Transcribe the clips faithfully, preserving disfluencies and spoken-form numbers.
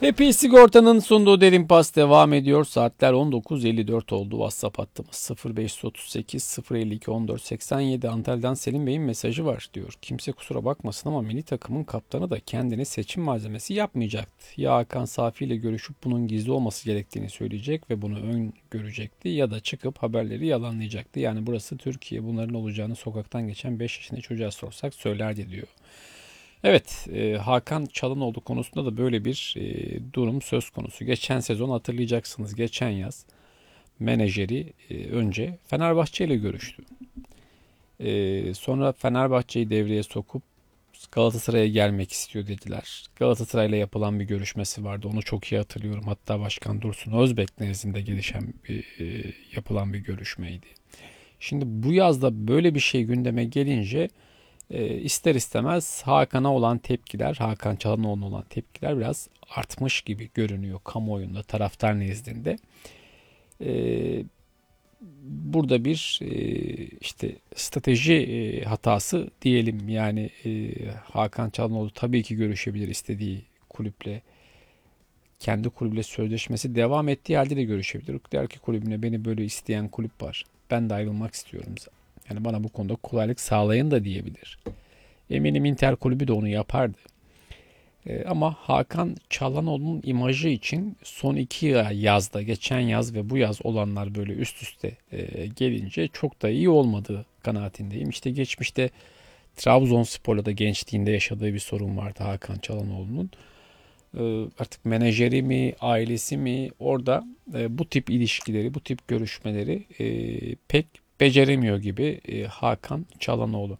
Happy Sigorta'nın sunduğu Derin Pas devam ediyor. Saatler on dokuz elli dört oldu. WhatsApp hattımız sıfır beş otuz sekiz sıfır elli iki on dört seksen yedi. Antalya'dan Selim Bey'in mesajı var diyor. Kimse kusura bakmasın ama milli takımın kaptanı da kendini seçim malzemesi yapmayacaktı. Ya Hakan Safi ile görüşüp bunun gizli olması gerektiğini söyleyecek ve bunu ön görecekti ya da çıkıp haberleri yalanlayacaktı. Yani burası Türkiye, bunların olacağını sokaktan geçen beş yaşında çocuğa sorsak söylerdi diyor. Evet, e, Hakan Çalhanoğlu konusunda da böyle bir e, durum söz konusu. Geçen sezon hatırlayacaksınız, geçen yaz menajeri e, önce Fenerbahçe ile görüştü. E, sonra Fenerbahçe'yi devreye sokup Galatasaray'a gelmek istiyor dediler. Galatasaray'la yapılan bir görüşmesi vardı. Onu çok iyi hatırlıyorum. Hatta Başkan Dursun Özbek nezdinde gelişen bir, e, yapılan bir görüşmeydi. Şimdi bu yazda böyle bir şey gündeme gelince e, ister istemez Hakan'a olan tepkiler, Hakan Çalhanoğlu'na olan tepkiler biraz artmış gibi görünüyor kamuoyunda, taraftar nezdinde. E, Burada bir e, işte strateji e, hatası diyelim. Yani e, Hakan Çalhanoğlu tabii ki görüşebilir istediği kulüple. Kendi kulüple sözleşmesi devam ettiği halde de görüşebilir. Der ki kulübüne beni böyle isteyen kulüp var. Ben de ayrılmak istiyorum. Yani bana bu konuda kolaylık sağlayın da diyebilir. Eminim Inter kulübü de onu yapardı. E, ama Hakan Çalhanoğlu'nun imajı için son iki yazda, geçen yaz ve bu yaz olanlar böyle üst üste e, gelince çok da iyi olmadığı kanaatindeyim. İşte geçmişte Trabzonspor'la da gençliğinde yaşadığı bir sorun vardı Hakan Çalhanoğlu'nun. E, artık menajeri mi, ailesi mi orada e, bu tip ilişkileri, bu tip görüşmeleri e, pek beceremiyor gibi e, Hakan Çalhanoğlu.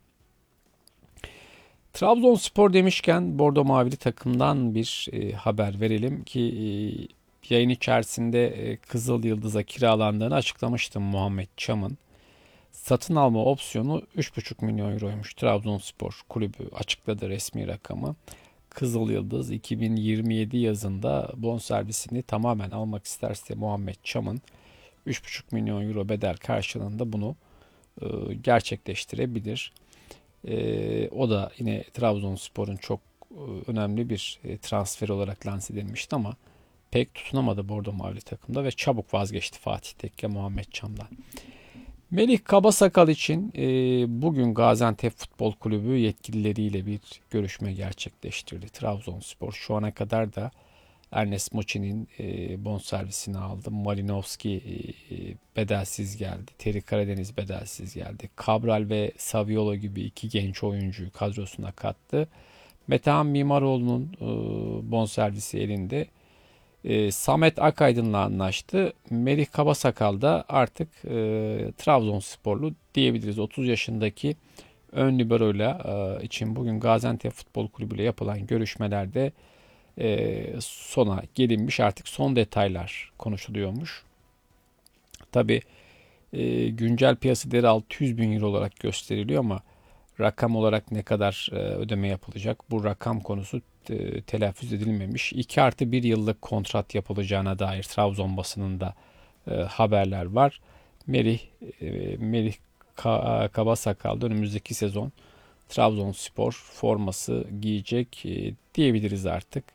Trabzonspor demişken Bordo Mavili takımdan bir e, haber verelim ki e, yayın içerisinde e, Kızıl Yıldız'a kiralandığını açıklamıştım Muhammed Çam'ın. Satın alma opsiyonu üç buçuk milyon euroymuş. Trabzonspor kulübü açıkladı resmi rakamı. Kızıl Yıldız iki bin yirmi yedi yazında bonservisini tamamen almak isterse Muhammed Çam'ın üç buçuk milyon euro bedel karşılığında bunu e, gerçekleştirebilir. Ee, o da yine Trabzonspor'un çok e, önemli bir e, transfer olarak lanse edilmişti ama pek tutunamadı Bordo Mavili takımda ve çabuk vazgeçti Fatih Tekke Muhammed Çam'dan. Melih Kabasakal için e, bugün Gaziantep Futbol Kulübü yetkilileriyle bir görüşme gerçekleştirdi. Trabzonspor şu ana kadar da Ernest Muçi'nin e, bonservisini aldı. Malinowski e, bedelsiz geldi. Terry Karadeniz bedelsiz geldi. Cabral ve Saviolo gibi iki genç oyuncuyu kadrosuna kattı. Metehan Mimaroğlu'nun e, bonservisi elinde. E, Samet Akaydın'la anlaştı. Melih Kabasakal da artık e, Trabzonsporlu diyebiliriz. otuz yaşındaki ön libero'yla e, için bugün Gaziantep Futbol Kulübü ile yapılan görüşmelerde e, sona gelinmiş. Artık son detaylar konuşuluyormuş. Tabi e, güncel piyasa değeri altı yüz bin euro olarak gösteriliyor ama rakam olarak ne kadar e, ödeme yapılacak? Bu rakam konusu e, telaffuz edilmemiş. iki artı bir yıllık kontrat yapılacağına dair Trabzon basınında e, haberler var. Melih e, Melih Ka- Kabasakal da önümüzdeki sezon Trabzonspor forması giyecek e, diyebiliriz artık.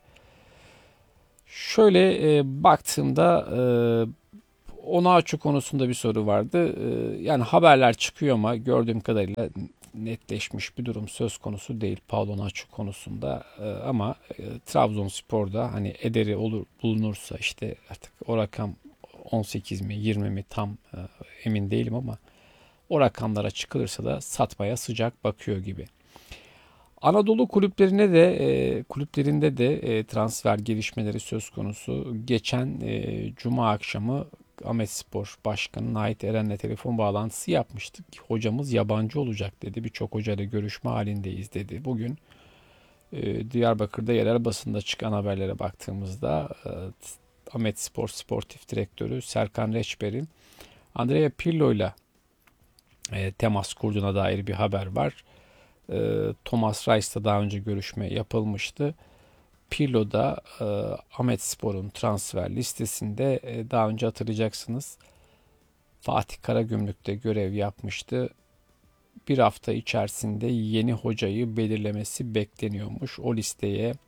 Şöyle e, baktığımda e, Onaçu konusunda bir soru vardı. E, yani haberler çıkıyor ama gördüğüm kadarıyla netleşmiş bir durum söz konusu değil Paulo Onaçu konusunda. E, ama e, Trabzonspor'da hani ederi olur bulunursa işte artık o rakam on sekiz mi yirmi mi tam e, emin değilim ama o rakamlara çıkılırsa da satmaya sıcak bakıyor gibi. Anadolu kulüplerine de e, kulüplerinde de e, transfer gelişmeleri söz konusu. Geçen e, Cuma akşamı Ahmetspor Başkanı Nait Eren'le telefon bağlantısı yapmıştık. Hocamız yabancı olacak dedi. Birçok hocayla görüşme halindeyiz dedi. Bugün e, Diyarbakır'da yerel basında çıkan haberlere baktığımızda e, Ahmetspor Sportif Direktörü Serkan Reçber'in Andrea Pirlo ile e, temas kurduğuna dair bir haber var. Thomas Reis'te daha önce görüşme yapılmıştı. Pirlo da e, Ahmetspor'un transfer listesinde e, daha önce hatırlayacaksınız Fatih Karagümrük'te görev yapmıştı. Bir hafta içerisinde yeni hocayı belirlemesi bekleniyormuş. O listeye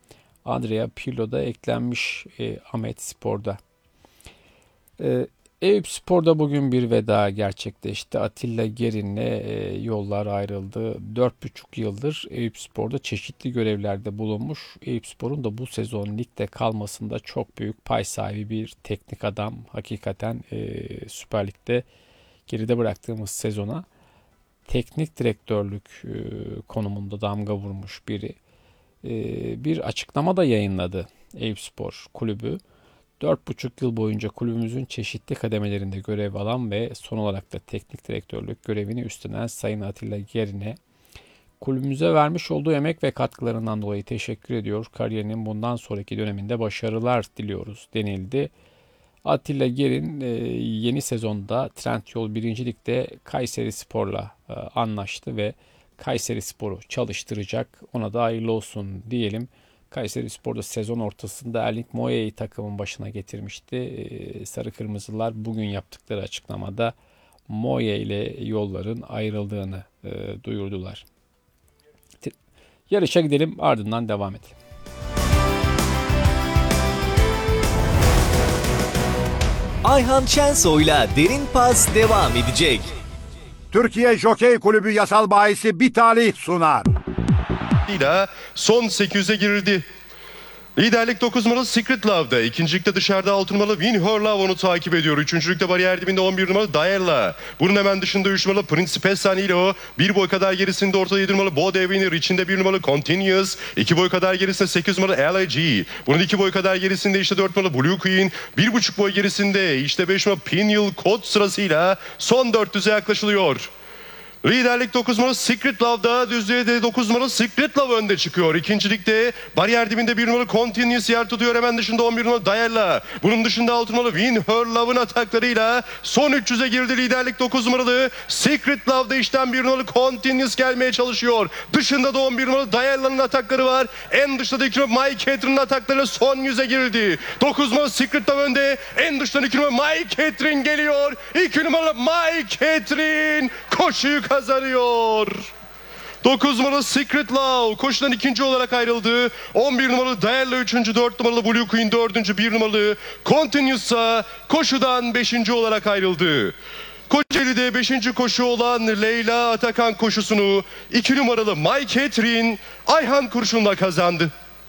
Andrea Pirlo da eklenmiş e, Ahmetspor'da. E, Eyüpspor'da bugün bir veda gerçekleşti. Atilla Gerin'le e, yollar ayrıldı. Dört buçuk yıldır Eyüpspor'da çeşitli görevlerde bulunmuş. Eyüpspor'un da bu sezon ligde kalmasında çok büyük pay sahibi bir teknik adam. Hakikaten e, Süper Lig'de geride bıraktığımız sezona teknik direktörlük e, konumunda damga vurmuş biri. E, bir açıklama da yayınladı Eyüpspor Kulübü. Dört buçuk yıl boyunca kulübümüzün çeşitli kademelerinde görev alan ve son olarak da teknik direktörlük görevini üstlenen Sayın Atilla Gerin'e kulübümüze vermiş olduğu emek ve katkılarından dolayı teşekkür ediyor. Kariyerinin bundan sonraki döneminde başarılar diliyoruz denildi. Atilla Gerin yeni sezonda Trendyol birinci Lig'de Kayserispor'la anlaştı ve Kayserispor'u çalıştıracak. Ona da hayırlı olsun diyelim. Kayserispor'da sezon ortasında Erling Moya'yı takımın başına getirmişti. Sarı Kırmızılar bugün yaptıkları açıklamada Moya ile yolların ayrıldığını duyurdular. Yarışa gidelim, ardından devam edelim. Ayhan Şensoy'la Derin Pas devam edecek. Türkiye Jokey Kulübü yasal bahisi bir talih sunar. ile son sekiz yüze girildi. Liderlik dokuz numaralı Secret Love'da. İkincilikte dışarıda altı numaralı Win Her Love onu takip ediyor. Üçüncülükte bariyer dibinde on bir numaralı Diella. Bunun hemen dışında üç numaralı Principessa Nilo. Bir boy kadar gerisinde ortada yedi numaralı Bo Deviner. İçinde bir numaralı Continuous. iki boy kadar gerisinde sekiz numaralı L I G. Bunun iki boy kadar gerisinde işte dört numaralı Blue Queen. bir buçuk boy gerisinde işte beş numaralı Pineal Code sırasıyla son dört yüze yaklaşılıyor. Liderlik dokuz numaralı Secret Love'da, düzlüğe dokuz numaralı Secret Love önde çıkıyor. İkincilikte bariyer dibinde bir numaralı Continuous yer tutuyor. Hemen dışında on bir numaralı Diella. Bunun dışında altı numaralı Win Her Love'ın ataklarıyla son üç yüze girdi liderlik dokuz numaralı Secret Love'da işten bir numaralı Continuous gelmeye çalışıyor. Dışında da on bir numaralı Diella'nın atakları var. En dışta da iki numaralı Mike Catherine'ın ataklarıyla son yüze girildi. dokuz numaralı Secret Love önde. En dıştan iki numaralı Mike Catherine geliyor. iki numaralı Mike Catherine koşuyu kazanıyor. dokuz numaralı Secret Love koşudan ikinci olarak ayrıldı. on bir numaralı Diella üçüncü, dört numaralı Blue Queen dördüncü, bir numaralı Continuous'a koşudan beşinci olarak ayrıldı. Kocaeli'de beşinci koşu olan Leyla Atakan koşusunu iki numaralı Mike Catherine Ayhan Kurşun'la kazandı.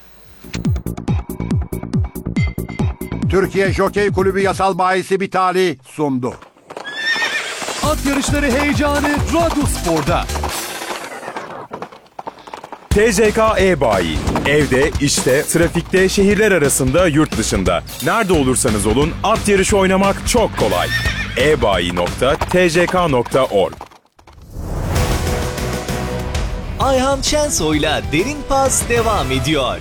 Türkiye Jokey Kulübü yasal bahisi bir talih sundu. At yarışları heyecanı Radyospor'da. T C K E-Bayi. Evde, işte, trafikte, şehirler arasında, yurt dışında. Nerede olursanız olun at yarışı oynamak çok kolay. e bayi nokta t c k nokta org. Ayhan Şensoy'la Derin Pas devam ediyor.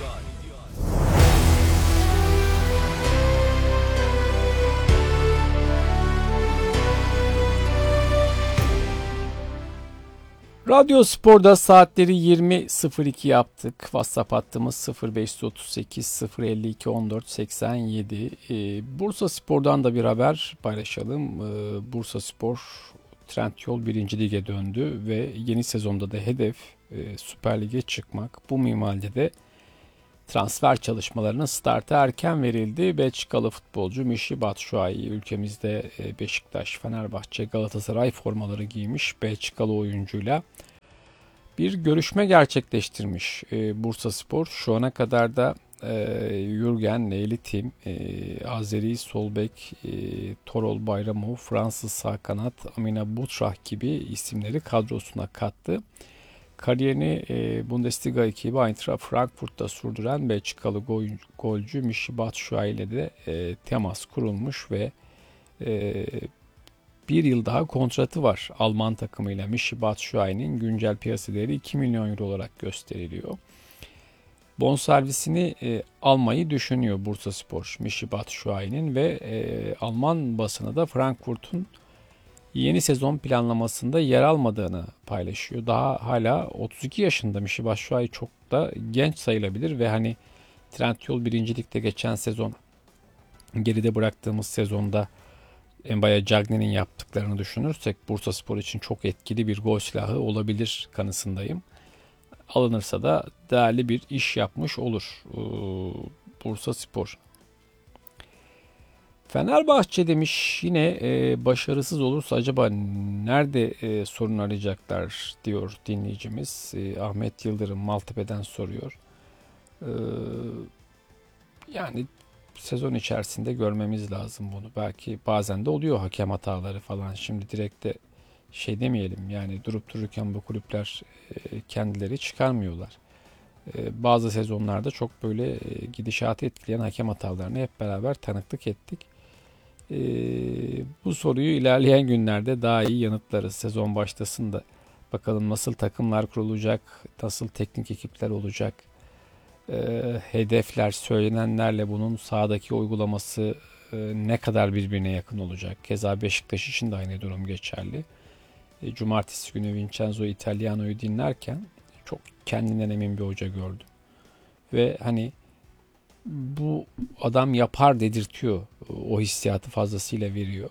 Radyospor'da saatleri yirmi sıfır iki yaptık. WhatsApp hattımız sıfır beş otuz sekiz sıfır elli iki on dört seksen yedi. Ee, Bursaspor'dan da bir haber paylaşalım. Ee, Bursaspor Trendyol birinci Lig'e döndü ve yeni sezonda da hedef e, Süper Lig'e çıkmak. Bu minvalde de transfer çalışmalarının startı erken verildi. Belçikalı futbolcu Michy Batshuayi ülkemizde Beşiktaş, Fenerbahçe, Galatasaray formaları giymiş Belçikalı oyuncuyla bir görüşme gerçekleştirmiş Bursaspor. Şu ana kadar da Jürgen Leylitim, Azeri sol bek Torol Bayramov, Fransız sağ kanat Amina Butrah gibi isimleri kadrosuna kattı. Kariyerini e, Bundesliga ekibi Eintracht Frankfurt'ta sürdüren Belçikalı gol, golcü Michy Batshuayi ile de e, temas kurulmuş ve e, bir yıl daha kontratı var Alman takımıyla. Michy Batshuayi'nin güncel piyasa değeri iki milyon euro olarak gösteriliyor. Bonservisini e, almayı düşünüyor Bursaspor Michy Batshuayi'nin ve e, Alman basını da Frankfurt'un yeni sezon planlamasında yer almadığını paylaşıyor. Daha hala otuz iki yaşında Michy Batshuayi çok da genç sayılabilir ve hani Trendyol birinci Lig'de geçen sezon geride bıraktığımız sezonda Mbaya Cagney'in yaptıklarını düşünürsek Bursaspor için çok etkili bir gol silahı olabilir kanısındayım. alınırsa da değerli bir iş yapmış olur e, Bursaspor. Fenerbahçe demiş yine e, başarısız olursa acaba nerede e, sorun arayacaklar diyor dinleyicimiz. E, Ahmet Yıldırım Maltepe'den soruyor. E, yani sezon içerisinde görmemiz lazım bunu. Belki bazen de oluyor hakem hataları falan. Şimdi direkt de şey demeyelim yani durup dururken bu kulüpler e, kendileri çıkarmıyorlar. E, bazı sezonlarda çok böyle e, gidişatı etkileyen hakem hatalarını hep beraber tanıklık ettik. E, bu soruyu ilerleyen günlerde daha iyi yanıtlarız. Sezon başlasın da bakalım nasıl takımlar kurulacak, nasıl teknik ekipler olacak, e, hedefler, söylenenlerle bunun sahadaki uygulaması e, ne kadar birbirine yakın olacak. Keza Beşiktaş için de aynı durum geçerli. E, cumartesi günü Vincenzo Italiano'yu dinlerken çok kendinden emin bir hoca gördüm. Ve hani bu adam yapar dedirtiyor. O hissiyatı fazlasıyla veriyor.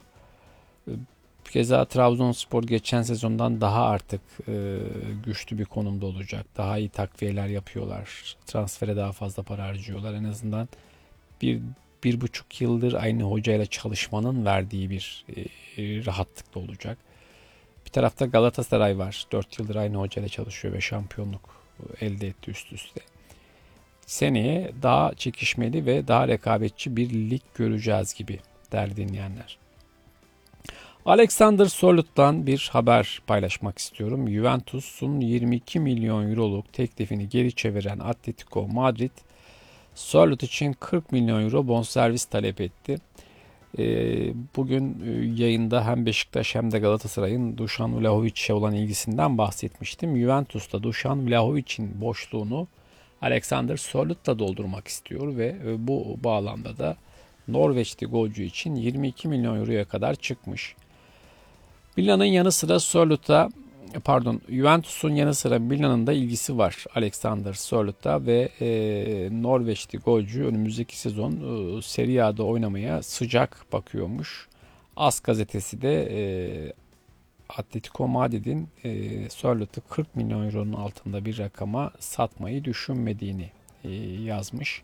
Keza Trabzonspor geçen sezondan daha artık e, güçlü bir konumda olacak. Daha iyi takviyeler yapıyorlar. Transfere daha fazla para harcıyorlar. En azından bir, bir buçuk yıldır aynı hocayla çalışmanın verdiği bir e, rahatlıkla olacak. Bir tarafta Galatasaray var. dört yıldır aynı hocayla çalışıyor ve şampiyonluk elde etti üst üste. Seneye daha çekişmeli ve daha rekabetçi bir lig göreceğiz gibi değerli dinleyenler. Alexander Sörloth'tan bir haber paylaşmak istiyorum. Juventus'un yirmi iki milyon euroluk teklifini geri çeviren Atletico Madrid, Sörloth için kırk milyon euro bonservis talep etti. Bugün yayında hem Beşiktaş hem de Galatasaray'ın Dušan Vlahović'e olan ilgisinden bahsetmiştim. Juventus'ta Dušan Vlahović'in boşluğunu Alexander Sörloth'la doldurmak istiyor ve bu bağlamda da Norveçli golcü için yirmi iki milyon euroya kadar çıkmış. Milan'ın yanı sıra Sörloth'a pardon Juventus'un yanı sıra Milan'ın da ilgisi var Alexander Sörloth'a ve e, Norveçli golcü önümüzdeki sezon e, Serie A'da oynamaya sıcak bakıyormuş. AS gazetesi de e, Atletico Madrid'in e, Sörloth'u kırk milyon euronun altında bir rakama satmayı düşünmediğini e, yazmış.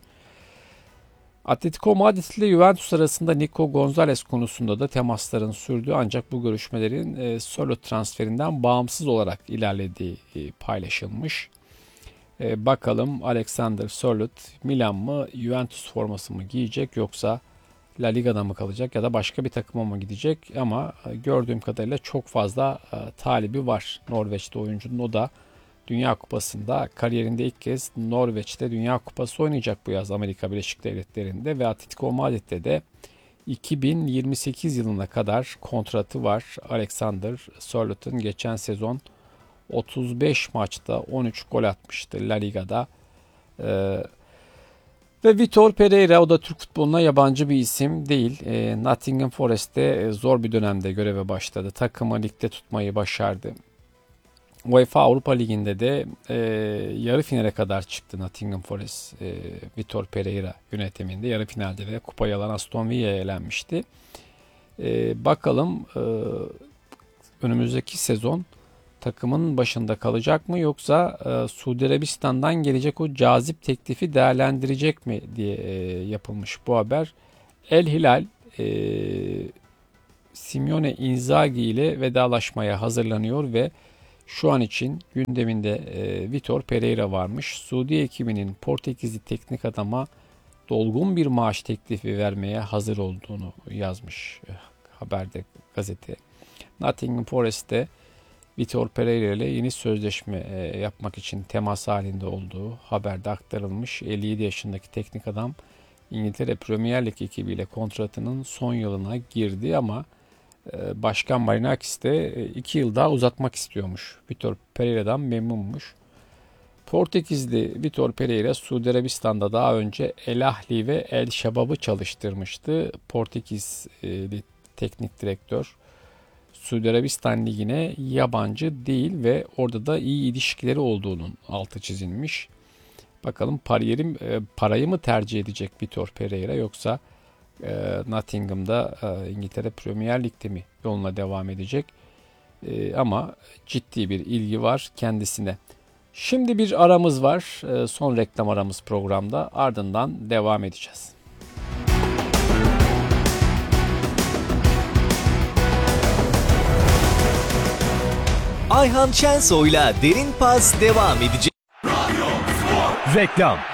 Atletico Madrid ile Juventus arasında Nico Gonzalez konusunda da temasların sürdüğü ancak bu görüşmelerin e, Sörloth transferinden bağımsız olarak ilerlediği e, paylaşılmış. E, bakalım Alexander Sörloth Milan mı Juventus forması mı giyecek yoksa La Liga'da mı kalacak ya da başka bir takıma mı gidecek ama e, gördüğüm kadarıyla çok fazla e, talibi var Norveç'te oyuncunun. O da Dünya Kupası'nda kariyerinde ilk kez Norveç'te Dünya Kupası oynayacak bu yaz Amerika Birleşik Devletleri'nde ve Atletico Madrid'de de iki bin yirmi sekiz yılına kadar kontratı var. Alexander Sörloth'un geçen sezon otuz beş maçta on üç gol atmıştı La Liga'da. Ee, ve Vitor Pereira o da Türk futboluna yabancı bir isim değil. Ee, Nottingham Forest'te zor bir dönemde göreve başladı. Takımı ligde tutmayı başardı. UEFA Avrupa Ligi'nde de e, yarı finale kadar çıktı Nottingham Forest e, Vitor Pereira yönetiminde. Yarı finalde de kupayı alan Aston Villa'ya elenmişti. E, bakalım e, önümüzdeki sezon takımın başında kalacak mı yoksa e, Suudi Arabistan'dan gelecek o cazip teklifi değerlendirecek mi diye e, yapılmış bu haber. El Hilal e, Simone Inzaghi ile vedalaşmaya hazırlanıyor ve şu an için gündeminde e, Vitor Pereira varmış. Suudi ekibinin Portekizli teknik adama dolgun bir maaş teklifi vermeye hazır olduğunu yazmış e, haberde gazete. Nottingham Forest'te Vitor Pereira ile yeni sözleşme e, yapmak için temas halinde olduğu haberde aktarılmış. elli yedi yaşındaki teknik adam İngiltere Premier Lig ekibiyle kontratının son yılına girdi ama Başkan Marinakis de iki yıl daha uzatmak istiyormuş. Vitor Pereira'dan memnunmuş. Portekizli Vitor Pereira Suudi Arabistan'da daha önce El Ahli ve El Şabab'ı çalıştırmıştı. Portekizli teknik direktör Suudi Arabistan Ligi'ne yabancı değil ve orada da iyi ilişkileri olduğunun altı çizilmiş. Bakalım parayı, parayı mı tercih edecek Vitor Pereira yoksa E, Nottingham'da e, İngiltere Premier Lig'de mi yoluna devam edecek? E, ama ciddi bir ilgi var kendisine. Şimdi bir aramız var. Ee, Son reklam aramız programda. Ardından devam edeceğiz. Ayhan Şensoy'la Derin Pas devam edecek. Reklam.